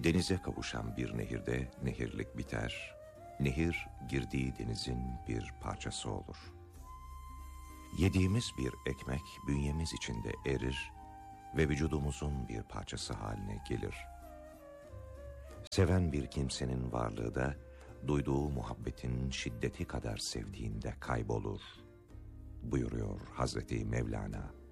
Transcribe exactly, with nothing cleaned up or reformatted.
Denize kavuşan bir nehirde nehirlik biter, nehir girdiği denizin bir parçası olur. Yediğimiz bir ekmek bünyemiz içinde erir ve vücudumuzun bir parçası haline gelir. Seven bir kimsenin varlığı da duyduğu muhabbetin şiddeti kadar sevdiğinde kaybolur, buyuruyor Hazreti Mevlana.